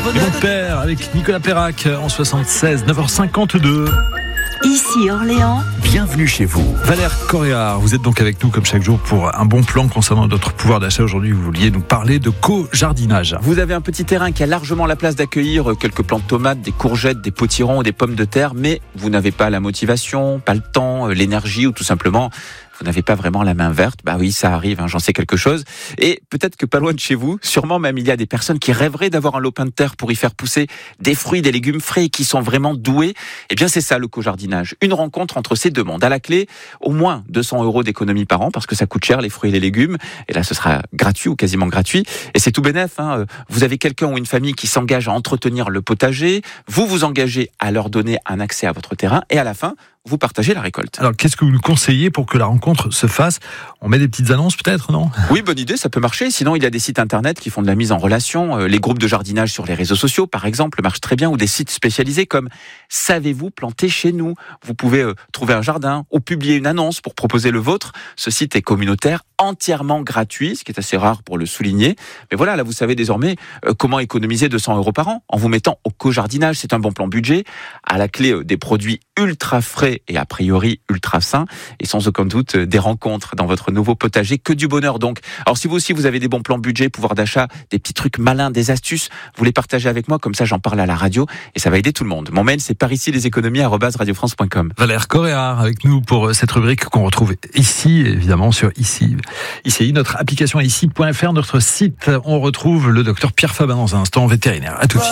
Et mon père avec Nicolas Perrac en 76, 9h52. Ici Orléans. Bienvenue chez vous. Valère Coréard, vous êtes donc avec nous comme chaque jour pour un bon plan concernant notre pouvoir d'achat. Aujourd'hui, vous vouliez nous parler de co-jardinage. Vous avez un petit terrain qui a largement la place d'accueillir quelques plants de tomates, des courgettes, des potirons ou des pommes de terre, mais vous n'avez pas la motivation, pas le temps, l'énergie ou tout simplement vous n'avez pas vraiment la main verte. Bah oui, ça arrive, j'en sais quelque chose. Et peut-être que pas loin de chez vous, sûrement même il y a des personnes qui rêveraient d'avoir un lopin de terre pour y faire pousser des fruits, des légumes frais et qui sont vraiment doués. Eh bien, c'est ça le co-jardinage. Une rencontre entre ces deux mondes. À la clé, au moins 200 € d'économie par an parce que ça coûte cher les fruits et les légumes. Et là, ce sera gratuit ou quasiment gratuit. Et c'est tout bénef. Vous avez quelqu'un ou une famille qui s'engage à entretenir le potager. Vous vous engagez à leur donner un accès à votre terrain. Et à la fin, vous partagez la récolte. Alors, qu'est-ce que vous nous conseillez pour que la rencontre se fasse ? On met des petites annonces peut-être, non ? Oui, bonne idée, ça peut marcher. Sinon, il y a des sites internet qui font de la mise en relation. Les groupes de jardinage sur les réseaux sociaux, par exemple, marchent très bien. Ou des sites spécialisés comme « Savez-vous planter chez nous ?» Vous pouvez trouver un jardin ou publier une annonce pour proposer le vôtre. Ce site est communautaire, entièrement gratuit, ce qui est assez rare pour le souligner. Mais voilà, là, vous savez désormais comment économiser 200 € par an en vous mettant au co-jardinage. C'est un bon plan budget. À la clé, des produits ultra frais et a priori ultra sains. Et sans aucun doute, des rencontres dans votre nouveau potager. Que du bonheur donc. Alors si vous aussi, vous avez des bons plans budget, pouvoir d'achat, des petits trucs malins, des astuces, vous les partagez avec moi. Comme ça, j'en parle à la radio et ça va aider tout le monde. Mon mail, c'est paricileséconomies@radiofrance.com. Valère Coréard avec nous pour cette rubrique qu'on retrouve ici, évidemment, sur ICI, notre application ici.fr, notre site. On retrouve le docteur Pierre Fabin dans un instant, vétérinaire. À tout de suite.